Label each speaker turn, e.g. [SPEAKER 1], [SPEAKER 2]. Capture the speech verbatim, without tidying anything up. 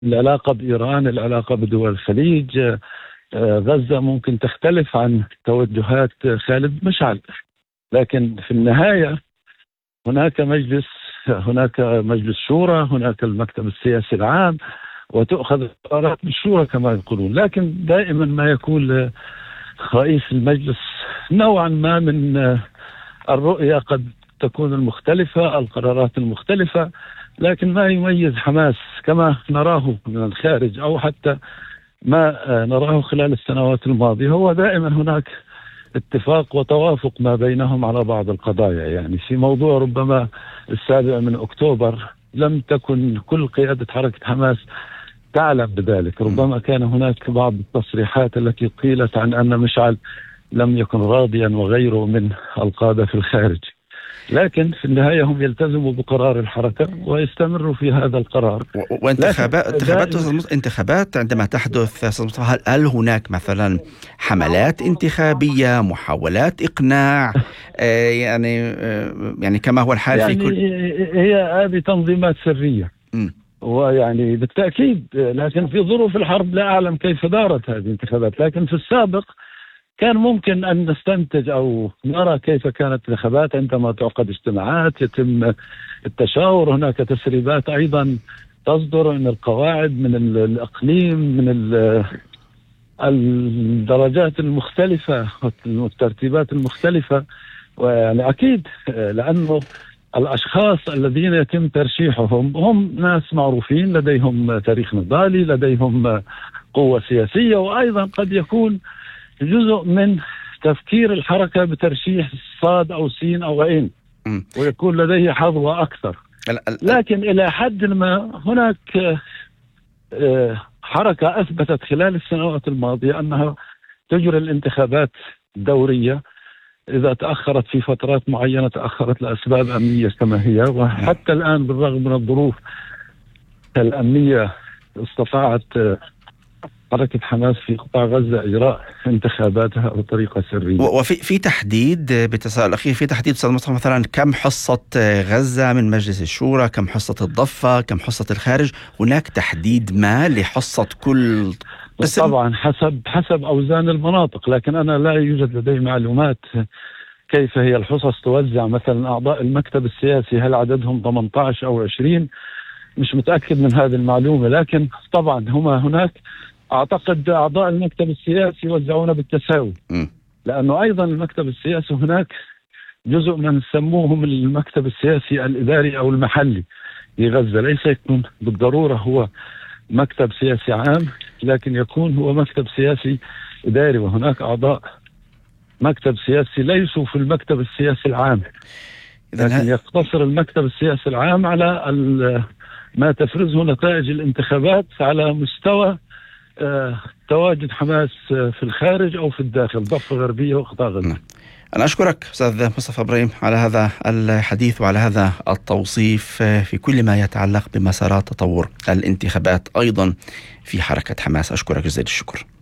[SPEAKER 1] العلاقة بإيران، العلاقة بدول الخليج، آه، غزة ممكن تختلف عن توجهات خالد مشعل، لكن في النهاية هناك مجلس هناك مجلس شورى، هناك المكتب السياسي العام، وتؤخذ القرارات بالشورى كما يقولون. لكن دائما ما يكون رئيس المجلس نوعا ما من الرؤية قد تكون المختلفة، القرارات المختلفة، لكن ما يميز حماس كما نراه من الخارج أو حتى ما نراه خلال السنوات الماضية هو دائما هناك اتفاق وتوافق ما بينهم على بعض القضايا. يعني في موضوع ربما السابع من أكتوبر لم تكن كل قيادة حركة حماس تعلم بذلك، ربما كان هناك بعض التصريحات التي قيلت عن أن مشعل لم يكن راضيا وغيره من القادة في الخارج، لكن في النهاية هم يلتزموا بقرار الحركة ويستمروا في هذا القرار.
[SPEAKER 2] وانتخابات انتخابات انتخابات عندما تحدث، هل هناك مثلا حملات انتخابية، محاولات إقناع، آه يعني آه يعني كما هو الحال
[SPEAKER 1] يعني
[SPEAKER 2] في كل
[SPEAKER 1] هي هذه تنظيمات سرية م. ويعني بالتأكيد، لكن في ظروف الحرب لا أعلم كيف دارت هذه الانتخابات، لكن في السابق كان ممكن أن نستنتج أو نرى كيف كانت الانتخابات عندما تعقد اجتماعات يتم التشاور، هناك تسريبات أيضا تصدر من القواعد من الإقليم من الدرجات المختلفة والترتيبات المختلفة. ويعني أكيد لأنه الأشخاص الذين يتم ترشيحهم هم ناس معروفين، لديهم تاريخ نضالي، لديهم قوة سياسية، وأيضا قد يكون جزء من تفكير الحركة بترشيح صاد أو سين أو غين ويكون لديه حظوة أكثر. لكن إلى حد ما هناك حركة أثبتت خلال السنوات الماضية أنها تجري الانتخابات الدورية، إذا تأخرت في فترات معينة تأخرت لأسباب أمنية كما هي، وحتى الآن بالرغم من الظروف الأمنية استطاعت حركة حماس في قطاع غزة إجراء انتخاباتها بطريقة سرية.
[SPEAKER 2] وفي في تحديد بتساؤل الأخير، في تحديد أستاذ مصطفى مثلا كم حصة غزة من مجلس الشورى، كم حصة الضفة، كم حصة الخارج؟ هناك تحديد ما لحصة كل قسم؟
[SPEAKER 1] طبعا حسب حسب أوزان المناطق، لكن أنا لا يوجد لدي معلومات كيف هي الحصص توزع. مثلا أعضاء المكتب السياسي هل عددهم ثمانية عشر أو عشرين؟ مش متأكد من هذه المعلومة، لكن طبعا هما هناك أعتقد أعضاء المكتب السياسي يوزعون بالتساوي، لأنه أيضا المكتب السياسي هناك جزء من سموهم المكتب السياسي الإداري أو المحلي في غزة، ليس يكون بالضرورة هو مكتب سياسي عام، لكن يكون هو مكتب سياسي إداري، وهناك أعضاء مكتب سياسي ليسوا في المكتب السياسي العام، لكن يقتصر المكتب السياسي العام على ما تفرزه نتائج الانتخابات على مستوى آه، تواجد حماس في الخارج أو في الداخل، ضفة غربية وقطاع غزة.
[SPEAKER 2] أنا أشكرك أستاذ مصطفى إبراهيم على هذا الحديث وعلى هذا التوصيف في كل ما يتعلق بمسارات تطور الانتخابات أيضا في حركة حماس. أشكرك جزيل الشكر.